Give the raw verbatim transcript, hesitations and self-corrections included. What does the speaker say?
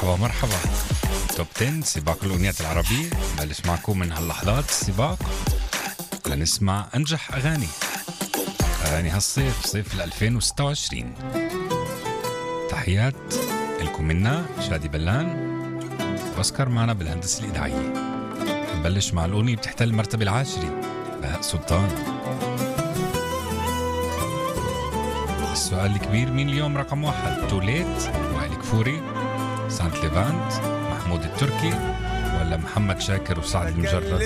مرحبا مرحبا. توب عشرة سباق الأغنيات العربية بلش معكم من هاللحظات السباق لنسمع أنجح أغاني أغاني هالصيف صيف ألفين وستة وعشرين. تحيات لكم منا شادي بلان واسكر معنا بالهندسة الإذاعية. نبلش مع الأغنية بتحتل المرتبة العاشرة بهاء سلطان. السؤال الكبير، مين اليوم رقم واحد؟ توليت، وائل كفوري، سانت ليفانت، محمود التركي، ولا محمد شاكر وسعد المجرد؟